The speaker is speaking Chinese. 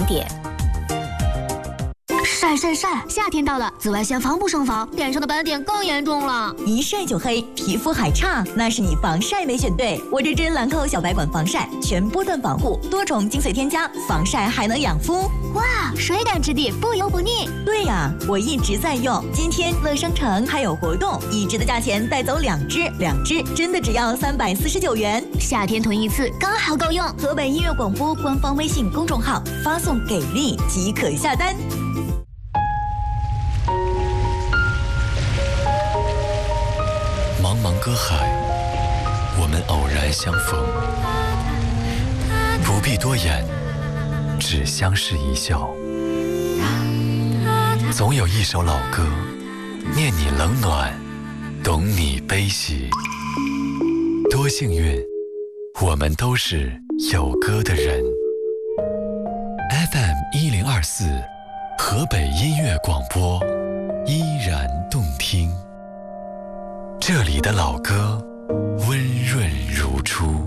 点。晒晒晒！夏天到了，紫外线防不胜防，脸上的斑点更严重了。 一晒就黑，皮肤还差，那是你防晒没选对。我这支兰蔻小白管防晒，全波段防护，多种精髓添加，防晒还能养肤。 哇，水感质地，不油不腻。 对呀，我一直在用。今天乐商城还有活动，一支的价钱带走2支，2支真的只要349元。 夏天囤一次刚好够用。 河北音乐广播官方微信公众号发送给力即可下单。 茫茫歌海，我们偶然相逢，不必多言，只相视一笑。总有一首老歌，念你冷暖，懂你悲喜。多幸运，我们都是有歌的人。FM 1024，河北音乐广播，依然动听。这里的老歌温润如初。